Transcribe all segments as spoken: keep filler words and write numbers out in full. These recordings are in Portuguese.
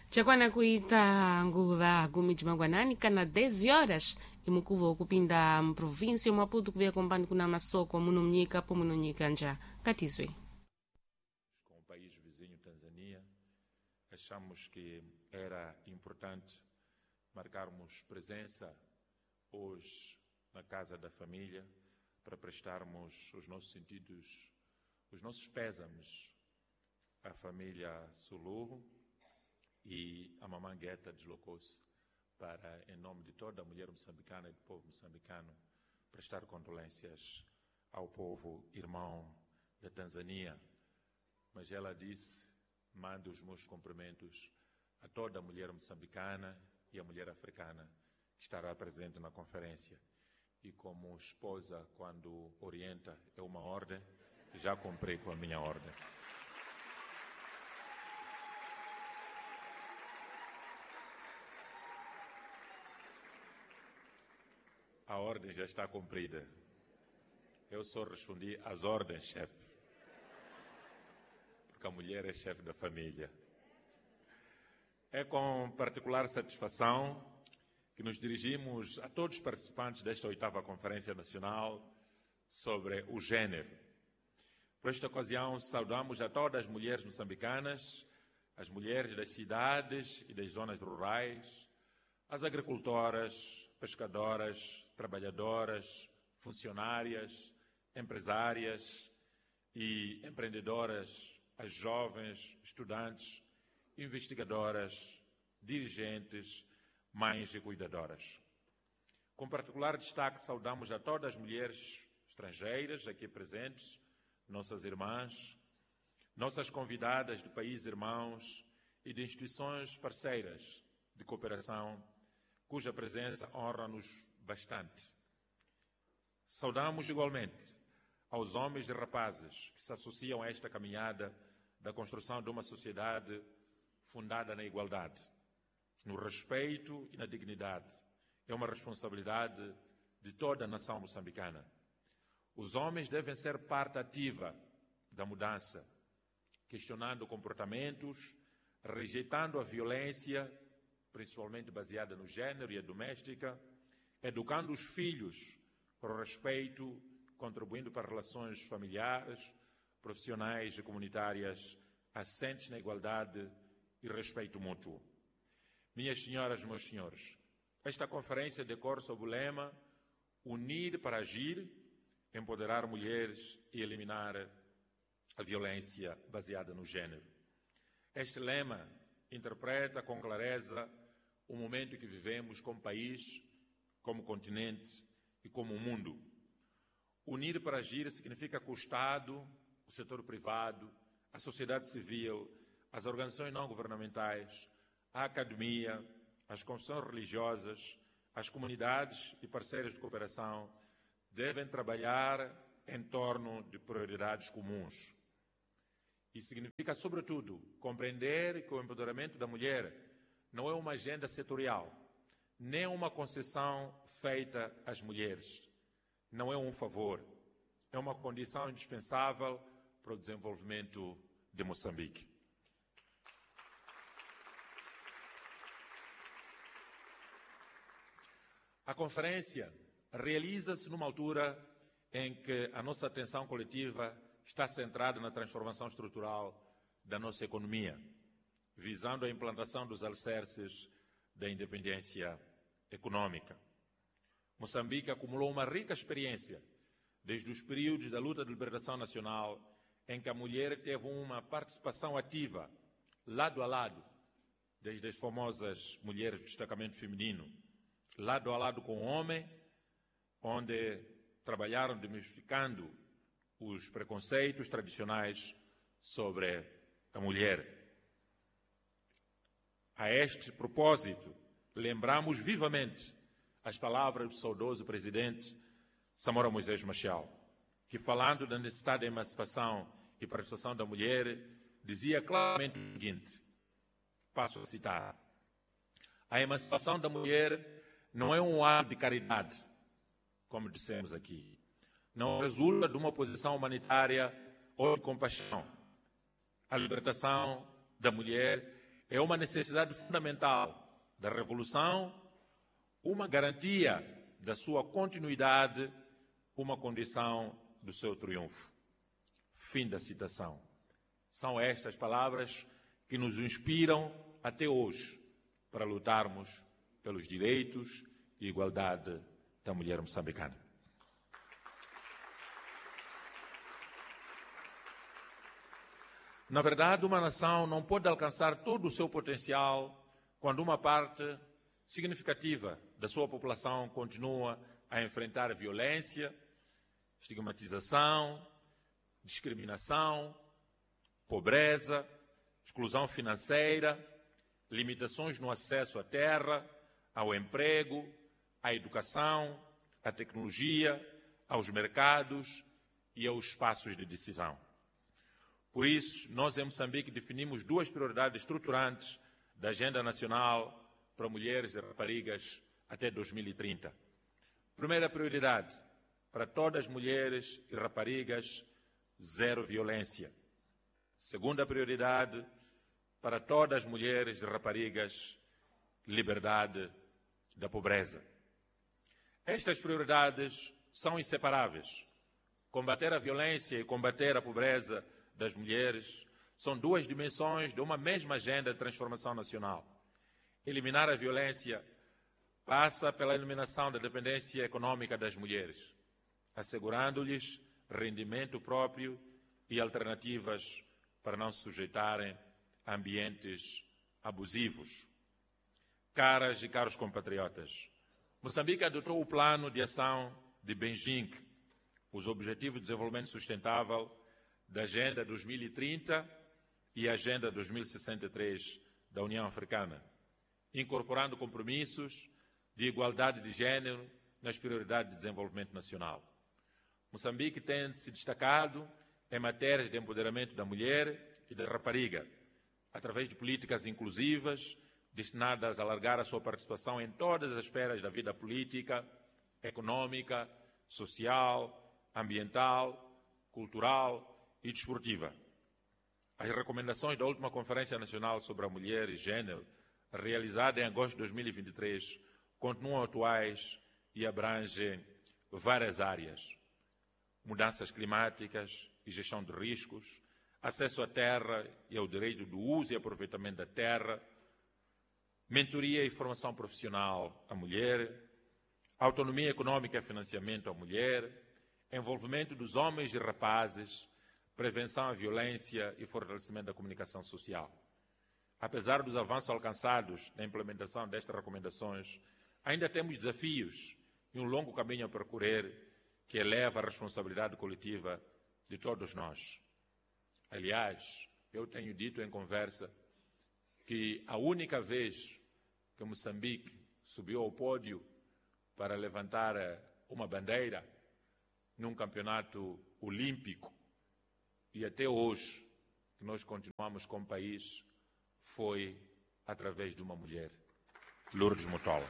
Chakwana kuita ngula gumi mangwanani kana dez horas imukuva kupinda mprovinsi Maputo kuvia kombani kuna masoko muno mnyika po muno mnyika nja katizwe. Com o país vizinho Tanzânia, achamos que era importante marcarmos presença hoje na Casa da Família para prestarmos os nossos sentidos, os nossos pésames à família Suluhu. E a mamãe Guetta deslocou-se para, em nome de toda a mulher moçambicana e do povo moçambicano, prestar condolências ao povo irmão da Tanzânia. Mas ela disse, mando os meus cumprimentos a toda a mulher moçambicana e a mulher africana que estará presente na conferência. E como esposa, quando orienta, é uma ordem, já cumpri com a minha ordem. A ordem já está cumprida. Eu só respondi às ordens, chefe. Porque a mulher é chefe da família. É com particular satisfação que nos dirigimos a todos os participantes desta oitava Conferência Nacional sobre o Gênero. Por esta ocasião, saudamos a todas as mulheres moçambicanas, as mulheres das cidades e das zonas rurais, as agricultoras, pescadoras, trabalhadoras, funcionárias, empresárias e empreendedoras, as jovens, estudantes, investigadoras, dirigentes, mães e cuidadoras. Com particular destaque, saudamos a todas as mulheres estrangeiras aqui presentes, nossas irmãs, nossas convidadas de países irmãos e de instituições parceiras de cooperação, cuja presença honra-nos bastante. Saudamos igualmente aos homens e rapazes que se associam a esta caminhada da construção de uma sociedade fundada na igualdade, no respeito e na dignidade. É uma responsabilidade de toda a nação moçambicana. Os homens devem ser parte ativa da mudança, questionando comportamentos, rejeitando a violência, principalmente baseada no gênero e a doméstica, educando os filhos para o respeito, contribuindo para relações familiares, profissionais e comunitárias assentes na igualdade e respeito mútuo. Minhas senhoras e meus senhores, esta conferência decorre sob o lema Unir para agir, empoderar mulheres e eliminar a violência baseada no gênero. Este lema interpreta com clareza o momento que vivemos como país, como continente e como mundo. Unir para agir significa que o Estado, o setor privado, a sociedade civil, as organizações não governamentais, a academia, as confissões religiosas, as comunidades e parceiros de cooperação devem trabalhar em torno de prioridades comuns. Isso significa, sobretudo, compreender que o empoderamento da mulher não é uma agenda setorial, nem uma concessão feita às mulheres. Não é um favor, é uma condição indispensável para o desenvolvimento de Moçambique. A conferência realiza-se numa altura em que a nossa atenção coletiva está centrada na transformação estrutural da nossa economia, visando a implantação dos alicerces da independência econômica. Moçambique acumulou uma rica experiência desde os períodos da luta de libertação nacional, em que a mulher teve uma participação ativa, lado a lado, desde as famosas mulheres do destacamento feminino, lado a lado com o homem, onde trabalharam desmistificando os preconceitos tradicionais sobre a mulher. A este propósito, lembramos vivamente as palavras do saudoso presidente Samora Moisés Machel, que, falando da necessidade da emancipação e participação da mulher, dizia claramente o seguinte, passo a citar: a emancipação da mulher não é um ato de caridade, como dissemos aqui. Não resulta de uma posição humanitária ou de compaixão. A libertação da mulher é uma necessidade fundamental da revolução, uma garantia da sua continuidade, uma condição do seu triunfo. Fim da citação. São estas palavras que nos inspiram até hoje para lutarmos pelos direitos e igualdade da mulher moçambicana. Na verdade, uma nação não pode alcançar todo o seu potencial quando uma parte significativa da sua população continua a enfrentar violência, estigmatização, discriminação, pobreza, exclusão financeira, limitações no acesso à terra, ao emprego, à educação, à tecnologia, aos mercados e aos espaços de decisão. Por isso, nós em Moçambique definimos duas prioridades estruturantes da Agenda Nacional para Mulheres e Raparigas até dois mil e trinta. Primeira prioridade, para todas as mulheres e raparigas, zero violência. Segunda prioridade, para todas as mulheres e raparigas, liberdade da pobreza. Estas prioridades são inseparáveis. Combater a violência e combater a pobreza das mulheres são duas dimensões de uma mesma agenda de transformação nacional. Eliminar a violência passa pela eliminação da dependência econômica das mulheres, assegurando-lhes rendimento próprio e alternativas para não se sujeitarem a ambientes abusivos. Caras e caros compatriotas, Moçambique adotou o Plano de Ação de Beijing, os Objetivos de Desenvolvimento Sustentável da Agenda dois mil e trinta e a Agenda dois mil e sessenta e três da União Africana, incorporando compromissos de igualdade de género nas prioridades de desenvolvimento nacional. Moçambique tem se destacado em matérias de empoderamento da mulher e da rapariga, através de políticas inclusivas destinadas a alargar a sua participação em todas as esferas da vida política, econômica, social, ambiental, cultural e desportiva. As recomendações da última Conferência Nacional sobre a Mulher e Gênero, realizada em agosto de dois mil e vinte e três, continuam atuais e abrangem várias áreas: mudanças climáticas e gestão de riscos, acesso à terra e ao direito do uso e aproveitamento da terra, mentoria e formação profissional à mulher, autonomia econômica e financiamento à mulher, envolvimento dos homens e rapazes, prevenção à violência e fortalecimento da comunicação social. Apesar dos avanços alcançados na implementação destas recomendações, ainda temos desafios e um longo caminho a percorrer que eleva a responsabilidade coletiva de todos nós. Aliás, eu tenho dito em conversa que a única vez que Moçambique subiu ao pódio para levantar uma bandeira num campeonato olímpico, e até hoje que nós continuamos como país, foi através de uma mulher, Lourdes Mutola.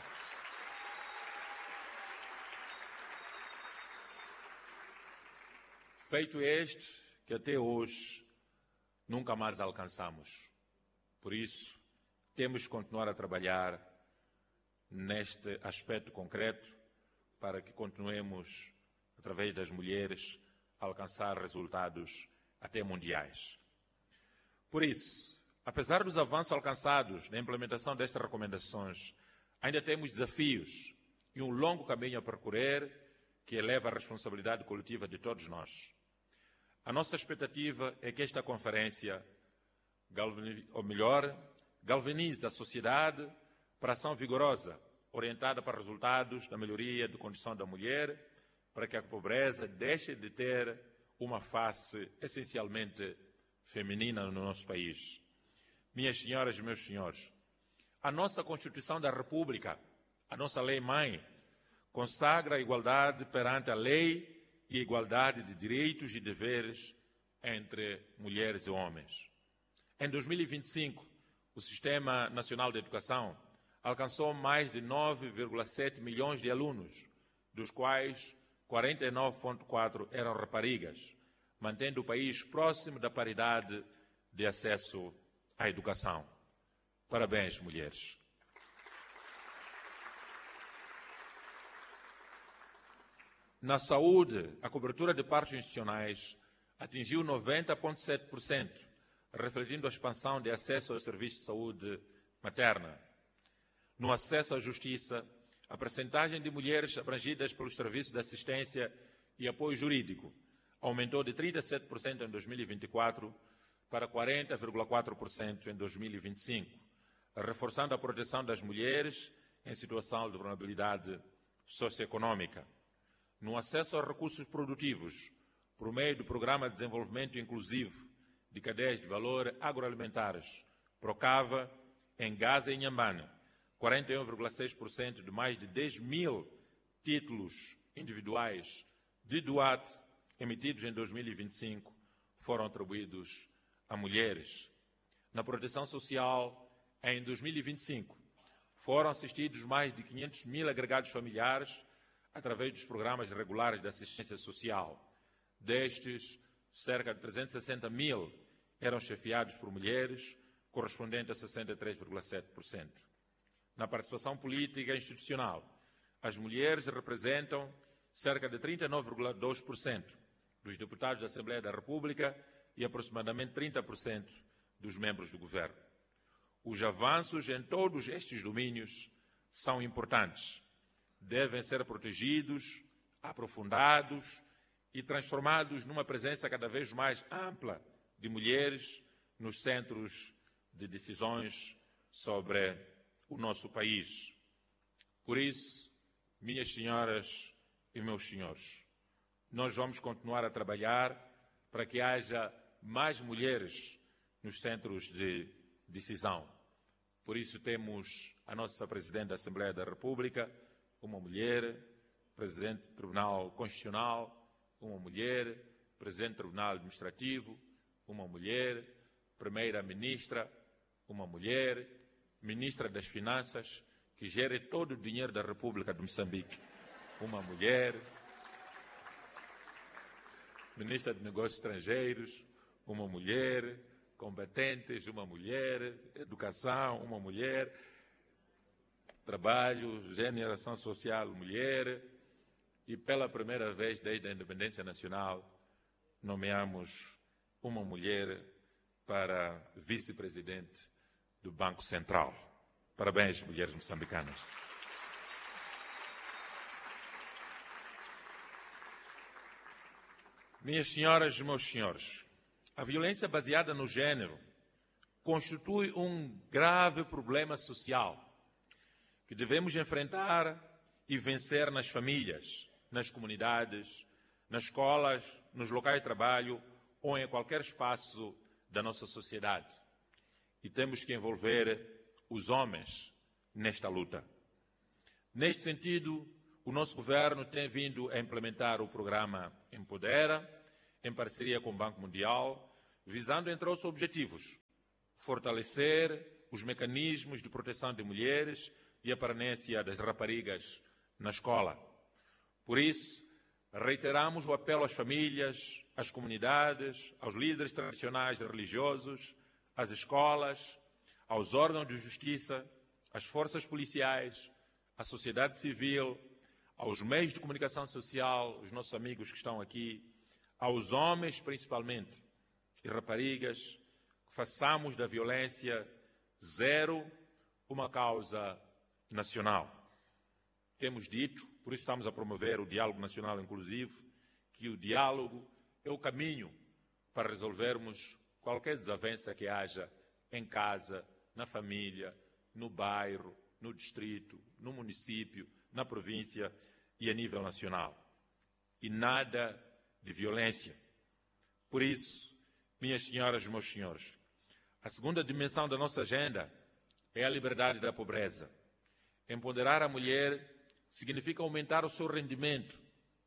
Feito este, que até hoje nunca mais alcançamos. Por isso, temos que continuar a trabalhar neste aspecto concreto para que continuemos, através das mulheres, a alcançar resultados até mundiais. Por isso, apesar dos avanços alcançados na implementação destas recomendações, ainda temos desafios e um longo caminho a percorrer que eleva a responsabilidade coletiva de todos nós. A nossa expectativa é que esta conferência, ou melhor, galvanize a sociedade para ação vigorosa, orientada para resultados da melhoria da condição da mulher, para que a pobreza deixe de ter uma face essencialmente feminina no nosso país. Minhas senhoras e meus senhores, a nossa Constituição da República, a nossa lei-mãe, consagra a igualdade perante a lei e a igualdade de direitos e deveres entre mulheres e homens. Em dois mil e vinte e cinco, o Sistema Nacional de Educação alcançou mais de nove vírgula sete milhões de alunos, dos quais quarenta e nove vírgula quatro eram raparigas, mantendo o país próximo da paridade de acesso à educação. Parabéns, mulheres. Na saúde, a cobertura de partos institucionais atingiu noventa vírgula sete por cento, refletindo a expansão de acesso aos serviços de saúde materna. No acesso à justiça, a percentagem de mulheres abrangidas pelos serviços de assistência e apoio jurídico aumentou de trinta e sete por cento em dois mil e vinte e quatro para quarenta vírgula quatro por cento em dois mil e vinte e cinco, reforçando a proteção das mulheres em situação de vulnerabilidade socioeconômica. No acesso aos recursos produtivos, por meio do Programa de Desenvolvimento Inclusivo de Cadeias de Valor Agroalimentares, PROCAVA, em Gaza e Inhambane, quarenta e um vírgula seis por cento de mais de dez mil títulos individuais de D U A T emitidos em dois mil e vinte e cinco foram atribuídos a mulheres. Na proteção social, em dois mil e vinte e cinco, foram assistidos mais de quinhentos mil agregados familiares através dos programas regulares de assistência social. Destes, cerca de trezentos e sessenta mil eram chefiados por mulheres, correspondente a sessenta e três vírgula sete por cento. Na participação política e institucional, as mulheres representam cerca de trinta e nove vírgula dois por cento dos deputados da Assembleia da República e aproximadamente trinta por cento dos membros do governo. Os avanços em todos estes domínios são importantes. Devem ser protegidos, aprofundados e transformados numa presença cada vez mais ampla de mulheres nos centros de decisões sobre o nosso país. Por isso, minhas senhoras e meus senhores, nós vamos continuar a trabalhar para que haja mais mulheres nos centros de decisão. Por isso temos a nossa Presidente da Assembleia da República, uma mulher, Presidente do Tribunal Constitucional, uma mulher, Presidente do Tribunal Administrativo, uma mulher, Primeira-Ministra, uma mulher, Ministra das Finanças, que gere todo o dinheiro da República de Moçambique, uma mulher, Ministra de Negócios Estrangeiros, uma mulher, combatentes, uma mulher, educação, uma mulher, trabalho, geração social, mulher, e pela primeira vez desde a independência nacional nomeamos uma mulher para vice-presidente do Banco Central. Parabéns, mulheres moçambicanas. Minhas senhoras e meus senhores, a violência baseada no género constitui um grave problema social que devemos enfrentar e vencer nas famílias, nas comunidades, nas escolas, nos locais de trabalho ou em qualquer espaço da nossa sociedade. E temos que envolver os homens nesta luta. Neste sentido, o nosso governo tem vindo a implementar o programa Empodera, em parceria com o Banco Mundial, visando, entre outros objetivos, fortalecer os mecanismos de proteção de mulheres e a permanência das raparigas na escola. Por isso, reiteramos o apelo às famílias, às comunidades, aos líderes tradicionais e religiosos, às escolas, aos órgãos de justiça, às forças policiais, à sociedade civil, aos meios de comunicação social, os nossos amigos que estão aqui, aos homens principalmente, e raparigas, que façamos da violência zero uma causa nacional. Temos dito, por isso estamos a promover o diálogo nacional inclusivo, que o diálogo é o caminho para resolvermos qualquer desavença que haja em casa, na família, no bairro, no distrito, no município, na província e a nível nacional. E nada de violência. Por isso, minhas senhoras e meus senhores, a segunda dimensão da nossa agenda é a liberdade da pobreza. Empoderar a mulher significa aumentar o seu rendimento,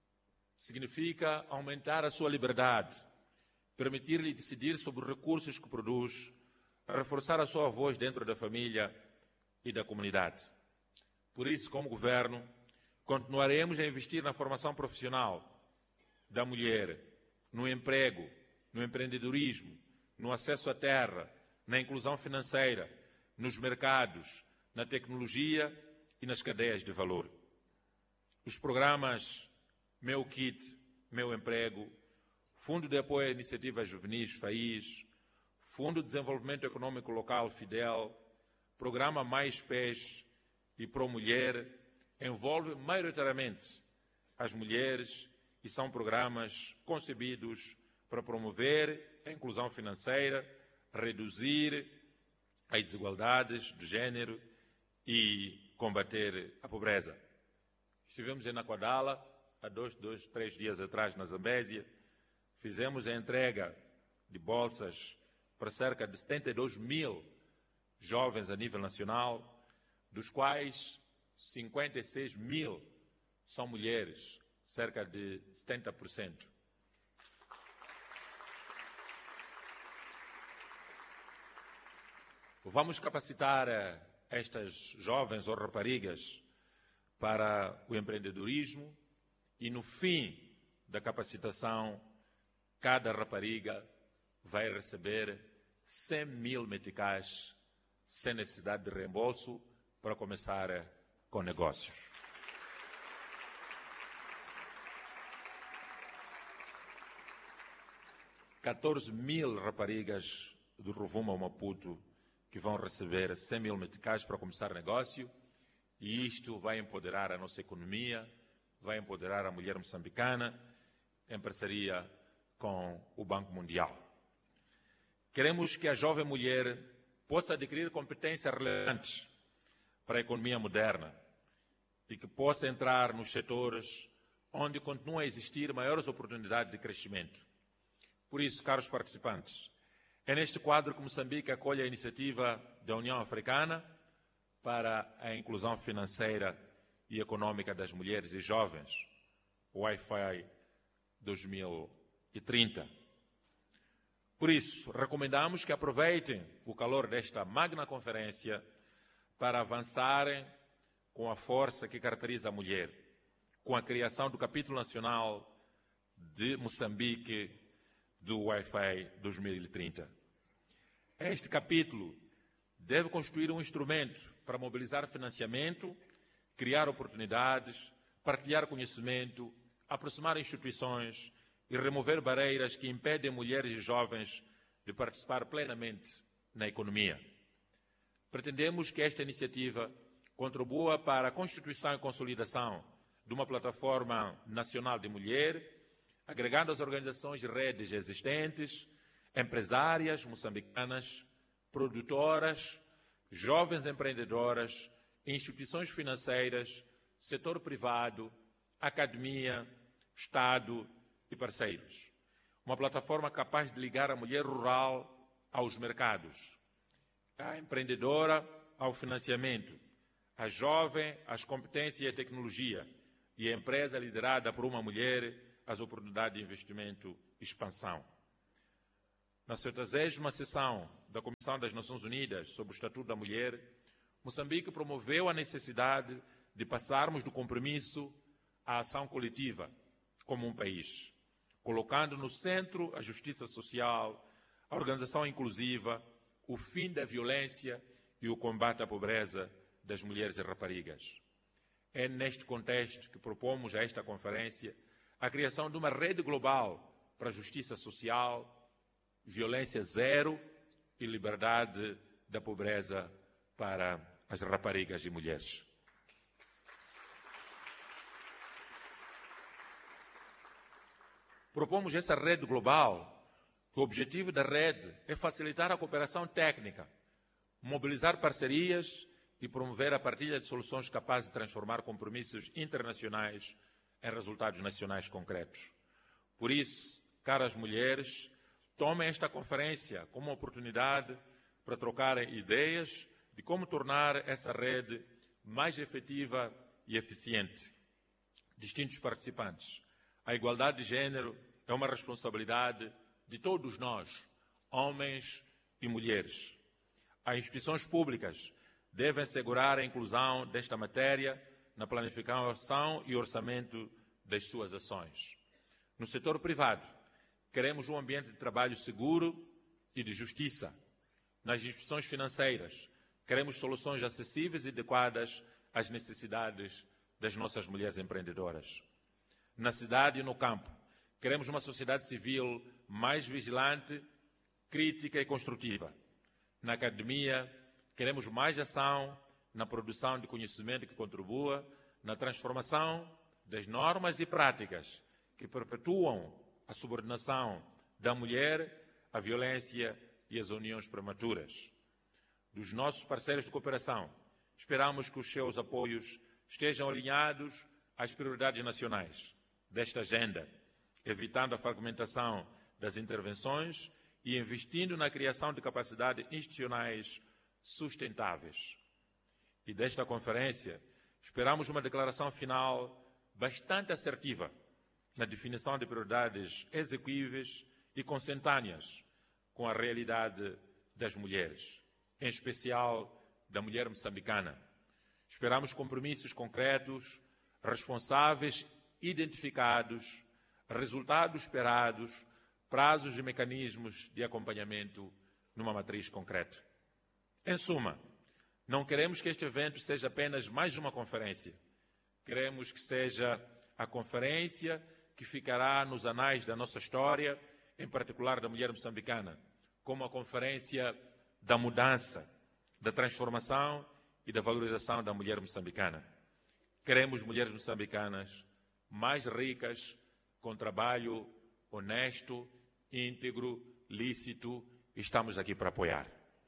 significa aumentar a sua liberdade, permitir-lhe decidir sobre os recursos que produz, reforçar a sua voz dentro da família e da comunidade. Por isso, como governo, continuaremos a investir na formação profissional da mulher, no emprego, no empreendedorismo, no acesso à terra, na inclusão financeira, nos mercados, na tecnologia e nas cadeias de valor. Os programas Meu Kit, Meu Emprego, Fundo de Apoio a Iniciativas Juvenis, FAIS, Fundo de Desenvolvimento Econômico Local, FIDEL, Programa Mais Pés e Pro Mulher, envolvem maioritariamente as mulheres e são programas concebidos para promover a inclusão financeira, reduzir as desigualdades de género e combater a pobreza. Estivemos em Naquadala há dois, dois, três dias atrás, na Zambésia, fizemos a entrega de bolsas para cerca de setenta e dois mil jovens a nível nacional, dos quais cinquenta e seis mil são mulheres, cerca de setenta por cento. Vamos capacitar estas jovens ou raparigas para o empreendedorismo e, no fim da capacitação, cada rapariga vai receber cem mil meticais sem necessidade de reembolso para começar com negócios. catorze mil raparigas do Rovuma ao Maputo que vão receber cem mil meticais para começar negócio, e isto vai empoderar a nossa economia, vai empoderar a mulher moçambicana, em parceria com o Banco Mundial. Queremos que a jovem mulher possa adquirir competências relevantes para a economia moderna e que possa entrar nos setores onde continuam a existir maiores oportunidades de crescimento. Por isso, caros participantes, é neste quadro que Moçambique acolhe a iniciativa da União Africana para a inclusão financeira e econômica das mulheres e jovens, o Wi-Fi dois mil e trinta. Por isso, recomendamos que aproveitem o calor desta magna conferência para avançarem com a força que caracteriza a mulher, com a criação do capítulo nacional de Moçambique do Wi-Fi dois mil e trinta. Este capítulo deve constituir um instrumento para mobilizar financiamento, criar oportunidades, partilhar conhecimento, aproximar instituições e remover barreiras que impedem mulheres e jovens de participar plenamente na economia. Pretendemos que esta iniciativa contribua para a constituição e consolidação de uma plataforma nacional de mulher, agregando as organizações e redes existentes, empresárias moçambicanas, produtoras, jovens empreendedoras, instituições financeiras, setor privado, academia, Estado e parceiros. Uma plataforma capaz de ligar a mulher rural aos mercados, a empreendedora ao financiamento, a jovem às competências e à tecnologia e a empresa liderada por uma mulher às oportunidades de investimento e expansão. Na setagésima sessão da Comissão das Nações Unidas sobre o Estatuto da Mulher, Moçambique promoveu a necessidade de passarmos do compromisso à ação coletiva como um país, colocando no centro a justiça social, a organização inclusiva, o fim da violência e o combate à pobreza das mulheres e raparigas. É neste contexto que propomos a esta conferência a criação de uma rede global para a justiça social, violência zero e liberdade da pobreza para as raparigas e mulheres. Propomos essa rede global. O objetivo da rede é facilitar a cooperação técnica, mobilizar parcerias e promover a partilha de soluções capazes de transformar compromissos internacionais em resultados nacionais concretos. Por isso, caras mulheres, tomem esta conferência como uma oportunidade para trocarem ideias de como tornar essa rede mais efetiva e eficiente. Distintos participantes, a igualdade de género é uma responsabilidade de todos nós, homens e mulheres. As instituições públicas devem assegurar a inclusão desta matéria na planificação e orçamento das suas ações. No setor privado, queremos um ambiente de trabalho seguro e de justiça. Nas instituições financeiras, Queremos soluções acessíveis e adequadas às necessidades das nossas mulheres empreendedoras. Na cidade e no campo, queremos uma sociedade civil mais vigilante, crítica e construtiva. Na academia, queremos mais ação na produção de conhecimento que contribua na transformação das normas e práticas que perpetuam a subordinação da mulher, a violência e as uniões prematuras. Dos nossos parceiros de cooperação, esperamos que os seus apoios estejam alinhados às prioridades nacionais desta agenda, evitando a fragmentação das intervenções e investindo na criação de capacidades institucionais sustentáveis. E desta conferência, esperamos uma declaração final bastante assertiva na definição de prioridades execuíveis e consentâneas com a realidade das mulheres, em especial da mulher moçambicana. Esperamos compromissos concretos, responsáveis, identificados, resultados esperados, prazos e mecanismos de acompanhamento numa matriz concreta. Em suma, não queremos que este evento seja apenas mais uma conferência. Queremos que seja a conferência que ficará nos anais da nossa história, em particular da mulher moçambicana, como a conferência da mudança, da transformação e da valorização da mulher moçambicana. Queremos mulheres moçambicanas mais ricas, com trabalho honesto, íntegro, lícito, e estamos aqui para apoiar.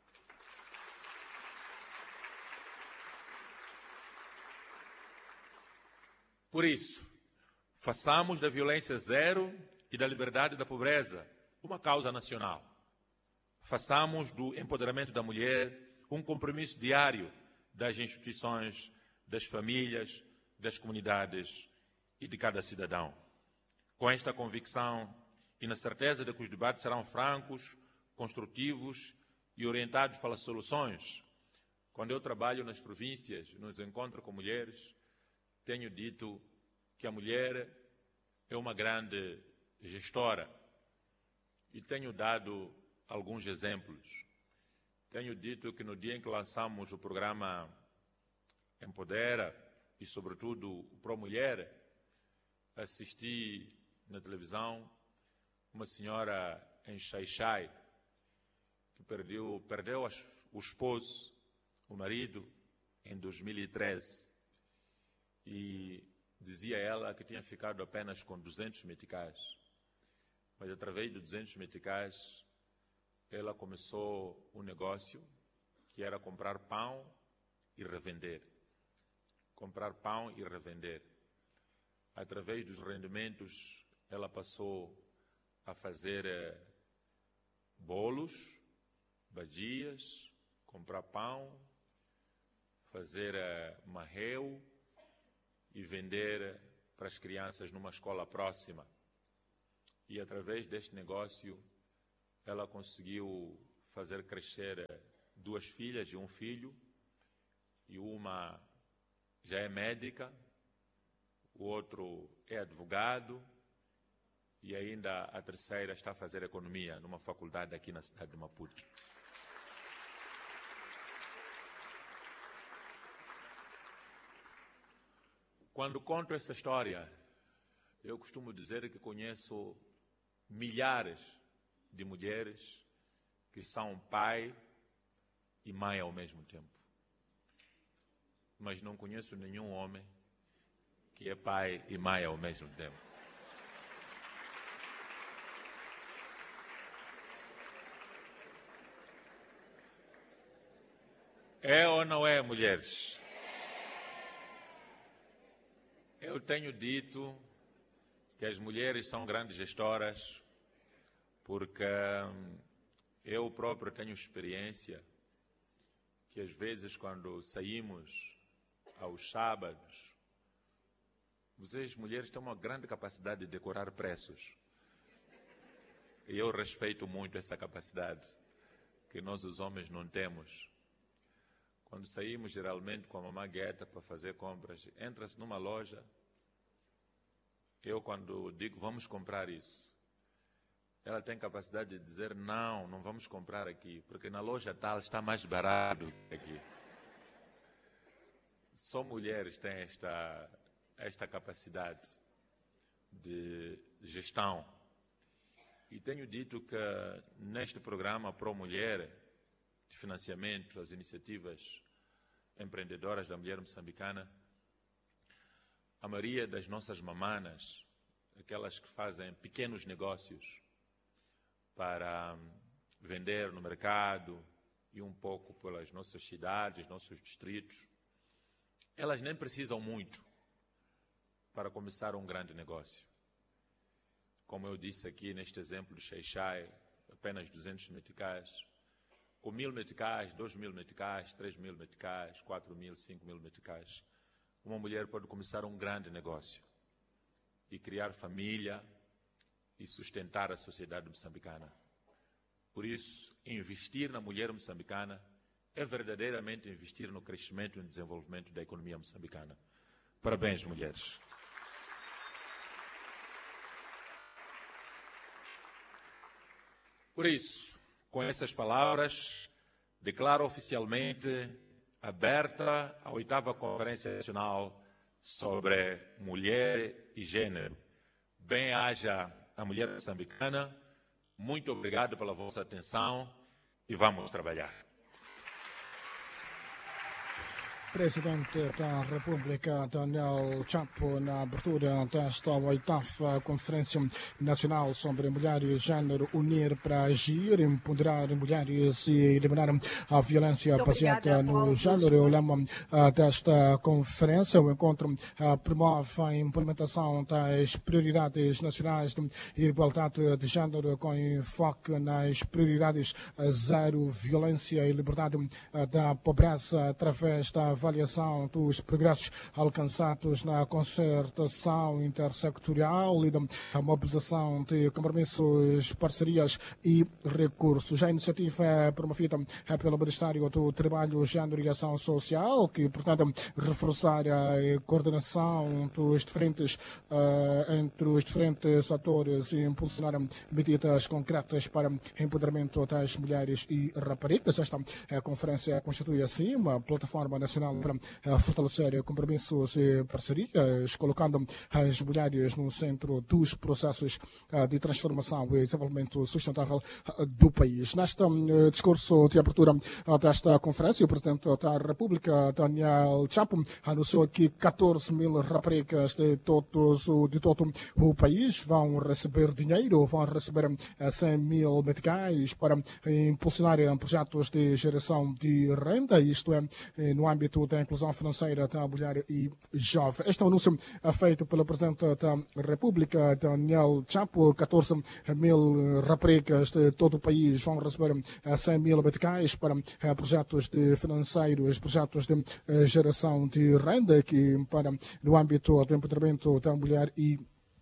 Por isso, façamos da violência zero e da liberdade da pobreza uma causa nacional. Façamos do empoderamento da mulher um compromisso diário das instituições, das famílias, das comunidades e de cada cidadão. Com esta convicção e na certeza de que os debates serão francos, construtivos e orientados pelas soluções, quando eu trabalho nas províncias, nos encontro com mulheres, tenho dito que a mulher é uma grande gestora e tenho dado alguns exemplos. Tenho dito que no dia em que lançamos o programa Empodera e, sobretudo, o Pro Mulher, assisti na televisão uma senhora em Xai-Xai que perdeu, perdeu as, o esposo, o marido, em dois mil e treze. E dizia ela que tinha ficado apenas com duzentos meticais. Mas através de duzentos meticais, ela começou um negócio que era comprar pão e revender. Comprar pão e revender. Através dos rendimentos, ela passou a fazer eh, bolos, badias, comprar pão, fazer eh, marreu e vender para as crianças numa escola próxima. E através deste negócio, ela conseguiu fazer crescer duas filhas e um filho, e uma já é médica, o outro é advogado, e ainda a terceira está a fazer economia numa faculdade aqui na cidade de Maputo. Quando conto essa história, eu costumo dizer que conheço milhares de mulheres que são pai e mãe ao mesmo tempo. Mas não conheço nenhum homem que é pai e mãe ao mesmo tempo. É ou não é, mulheres? Eu tenho dito que as mulheres são grandes gestoras porque eu próprio tenho experiência que às vezes quando saímos aos sábados, vocês mulheres têm uma grande capacidade de decorar preços. E eu respeito muito essa capacidade que nós os homens não temos. Quando saímos geralmente com a mamãe Gueta para fazer compras, entra-se numa loja, eu quando digo vamos comprar isso, ela tem capacidade de dizer não, não vamos comprar aqui, porque na loja tal está mais barato que aqui. Só mulheres têm esta, esta capacidade de gestão. E tenho dito que neste programa Pro Mulher, de financiamento às iniciativas empreendedoras da mulher moçambicana, a maioria das nossas mamanas, aquelas que fazem pequenos negócios para vender no mercado e um pouco pelas nossas cidades, nossos distritos, elas nem precisam muito para começar um grande negócio. Como eu disse aqui neste exemplo do Xai-Xai, apenas duzentos meticais, com mil meticais, dois mil meticais, três mil meticais, quatro mil, cinco mil meticais, uma mulher pode começar um grande negócio e criar família e sustentar a sociedade moçambicana. Por isso, investir na mulher moçambicana é verdadeiramente investir no crescimento e no desenvolvimento da economia moçambicana. Parabéns, mulheres. Por isso, com essas palavras, declaro oficialmente aberta a oitava Conferência Nacional sobre Mulher e Gênero. Bem-haja a mulher moçambicana. Muito obrigado pela vossa atenção e vamos trabalhar. Presidente da República, Daniel Chapo, na abertura desta oitava Conferência Nacional sobre Mulher e Gênero, unir para agir, empoderar mulheres e eliminar a violência baseada no gênero. O lema desta conferência, o encontro promove a implementação das prioridades nacionais de igualdade de gênero com enfoque nas prioridades zero violência e liberdade da pobreza através da avaliação dos progressos alcançados na concertação intersectorial e da mobilização de compromissos, parcerias e recursos. A iniciativa é promovida pelo Ministério do Trabalho, Gênero e Ação Social, que pretende reforçar a coordenação dos diferentes, uh, entre os diferentes atores e impulsionar medidas concretas para empoderamento das mulheres e raparigas. Esta conferência constitui, assim, uma plataforma nacional para fortalecer compromissos e parcerias, colocando as mulheres no centro dos processos de transformação e desenvolvimento sustentável do país. Neste discurso de abertura desta conferência, o Presidente da República, Daniel Chapo, anunciou que catorze mil raparigas de, todos, de todo o país vão receber dinheiro, vão receber cem mil meticais para impulsionar projetos de geração de renda, isto é, no âmbito da inclusão financeira da mulher e jovem. Este é o anúncio feito pelo Presidente da República, Daniel Chapo. catorze mil raparigas de todo o país vão receber cem mil meticais para projetos de financeiros, projetos de geração de renda, que para no âmbito do empoderamento da mulher e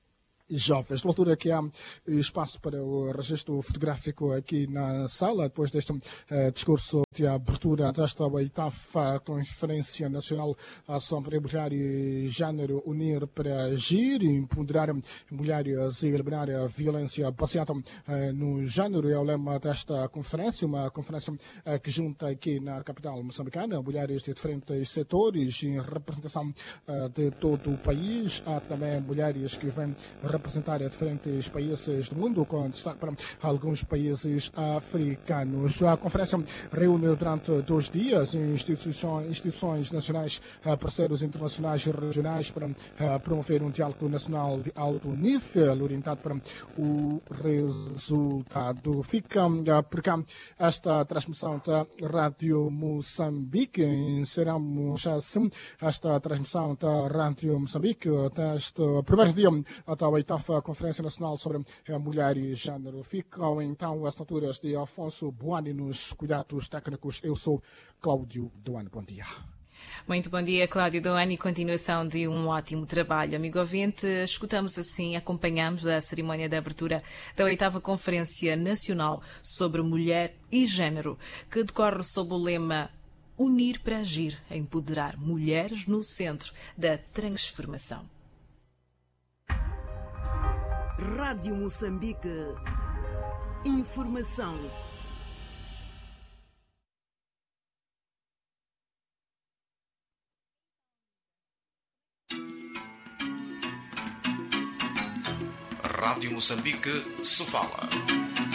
jovens. Na altura que há espaço para o registro fotográfico aqui na sala, depois deste uh, discurso de abertura desta oitava Conferência Nacional sobre Mulher e Gênero, unir para agir e empoderar mulheres e eliminar a violência baseada uh, no gênero, é o lema desta conferência, uma conferência uh, que junta aqui na capital moçambicana mulheres de diferentes setores em representação uh, de todo o país. Há também mulheres que vêm representar diferentes países do mundo, com destaque para alguns países africanos. A conferência reúne durante dois dias instituições, instituições nacionais, parceiros internacionais e regionais para promover um diálogo nacional de alto nível, orientado para o resultado. Fica por cá esta transmissão da Rádio Moçambique. Encerramos assim esta transmissão da Rádio Moçambique deste primeiro dia da oitava Conferência Nacional sobre a Mulher e Gênero. Ficam então as assinaturas de Afonso Boani nos cuidados técnicos. Eu sou Cláudio Doane. Bom dia. Muito bom dia, Cláudio Doane, e continuação de um ótimo trabalho. Amigo ouvinte, escutamos assim, acompanhamos a cerimónia de abertura da oitava Conferência Nacional sobre Mulher e Gênero, que decorre sob o lema Unir para Agir, a empoderar mulheres no centro da transformação. Rádio Moçambique, Informação. Rádio Moçambique, Sofala.